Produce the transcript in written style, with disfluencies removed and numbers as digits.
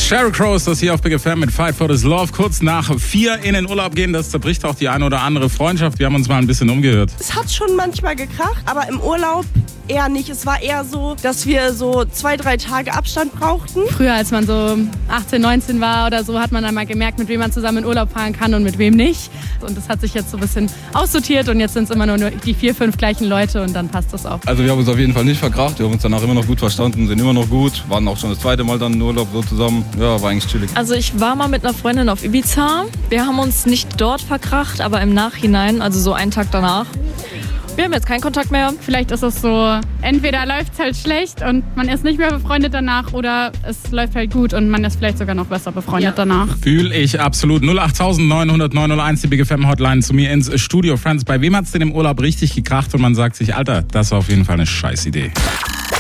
Sheryl Crow ist das hier auf Big FM mit Fight for This Love. Kurz nach 4 in den Urlaub gehen, das zerbricht auch die eine oder andere Freundschaft. Wir haben uns mal ein bisschen umgehört. Es hat schon manchmal gekracht, aber im Urlaub eher nicht. Es war eher so, dass wir so 2-3 Tage Abstand brauchten. Früher, als man so 18, 19 war oder so, hat man dann mal gemerkt, mit wem man zusammen in Urlaub fahren kann und mit wem nicht. Und das hat sich jetzt so ein bisschen aussortiert und jetzt sind es immer nur die 4, 5 gleichen Leute und dann passt das auch. Also wir haben uns auf jeden Fall nicht verkracht, wir haben uns danach immer noch gut verstanden, sind immer noch gut, waren auch schon das zweite Mal dann in Urlaub so zusammen. Ja, war eigentlich chillig. Also ich war mal mit einer Freundin auf Ibiza. Wir haben uns nicht dort verkracht, aber im Nachhinein, also so einen Tag danach. Wir haben jetzt keinen Kontakt mehr. Vielleicht ist es so, entweder läuft es halt schlecht und man ist nicht mehr befreundet danach oder es läuft halt gut und man ist vielleicht sogar noch besser befreundet danach. Fühl ich absolut. 08000 900 901, die Big FM Hotline zu mir ins Studio. Friends, bei wem hat's denn im Urlaub richtig gekracht und man sagt sich, Alter, das war auf jeden Fall eine Scheißidee.